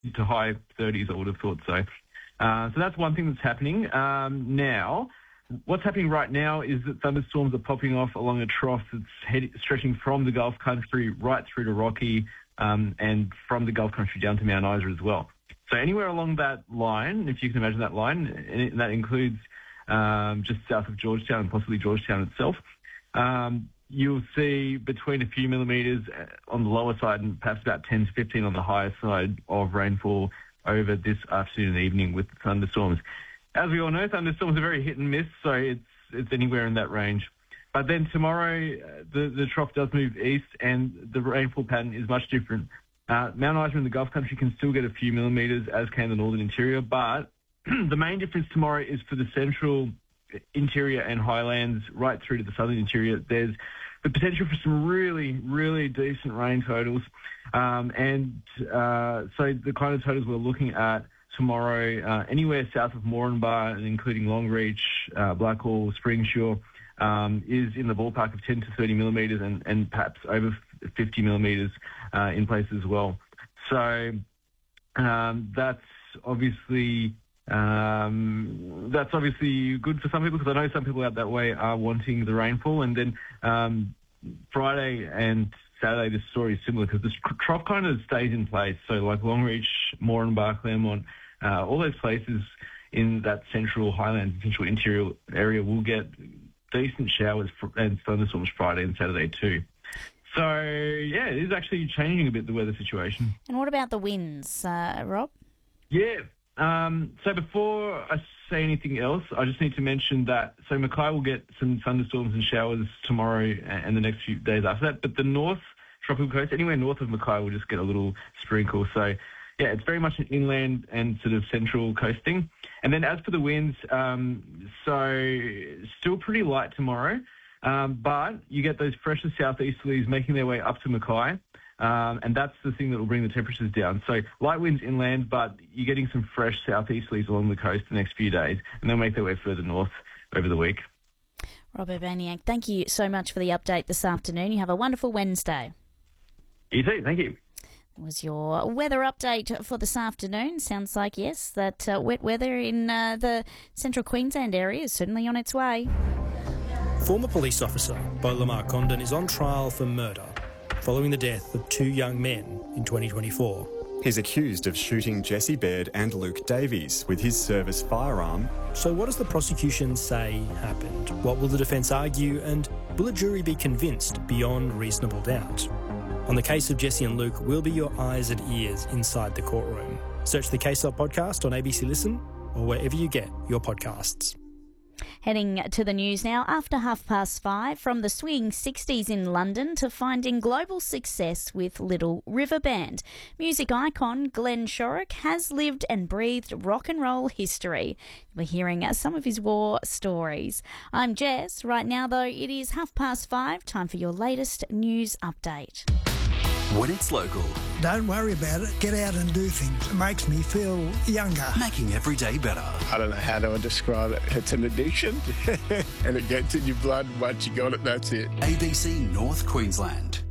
to high 30s, I would have thought so. So that's one thing that's happening. Now, what's happening right now is that thunderstorms are popping off along a trough that's stretching from the Gulf Country right through to Rocky, and from the Gulf Country down to Mount Isa as well. So anywhere along that line, if you can imagine that line, and that includes just south of Georgetown and possibly Georgetown itself, you'll see between a few millimetres on the lower side and perhaps about 10 to 15 on the higher side of rainfall over this afternoon and evening with the thunderstorms. As we all know, thunderstorms are very hit and miss, so it's anywhere in that range. But then tomorrow, the trough does move east and the rainfall pattern is much different. Mount Isa in the Gulf Country can still get a few millimetres, as can the northern interior, but the main difference tomorrow is for the central interior and highlands right through to the southern interior. There's the potential for some really, really decent rain totals. So the kind of totals we're looking at tomorrow, anywhere south of Moranbah and including Longreach, Blackhall, Springsure, is in the ballpark of 10 to 30 millimetres and perhaps over 50 millimetres in places as well. So that's obviously good for some people, because I know some people out that way are wanting the rainfall. And then Friday and Saturday, this story is similar because the trough kind of stays in place. So like Longreach, Moranbah, Claremont, all those places in that central highland, central interior area will get decent showers and thunderstorms Friday and Saturday too. So, yeah, it is actually changing a bit, the weather situation. And what about the winds, Rob? Yeah. So before I say anything else, I just need to mention that, so Mackay will get some thunderstorms and showers tomorrow and the next few days after that, but the north tropical coast, anywhere north of Mackay, will just get a little sprinkle. So, yeah, it's very much an inland and sort of central coasting. And then as for the winds, so still pretty light tomorrow, but you get those fresher southeasterlies making their way up to Mackay. And that's the thing that will bring the temperatures down. So light winds inland, but you're getting some fresh southeasterlies along the coast the next few days, and they'll make their way further north over the week. Rob Urbaniak, thank you so much for the update this afternoon. You have a wonderful Wednesday. You too, thank you. That was your weather update for this afternoon. Sounds like, yes, that wet weather in the central Queensland area is certainly on its way. Former police officer Beau Lamar Condon is on trial for murder following the death of two young men in 2024. He's accused of shooting Jesse Baird and Luke Davies with his service firearm. So what does the prosecution say happened? What will the defence argue, and will a jury be convinced beyond reasonable doubt? On the case of Jesse and Luke, we'll be your eyes and ears inside the courtroom. Search the Case Up podcast on ABC Listen or wherever you get your podcasts. Heading to the news now, after 5:30, from the swinging 60s in London to finding global success with Little River Band. Music icon Glenn Shorrock has lived and breathed rock and roll history. We're hearing some of his war stories. I'm Jess. Right now, though, it is 5:30. Time for your latest news update. When it's local. Don't worry about it. Get out and do things. It makes me feel younger. Making every day better. I don't know how to describe it. It's an addiction and it gets in your blood. Once you got it, that's it. ABC North Queensland.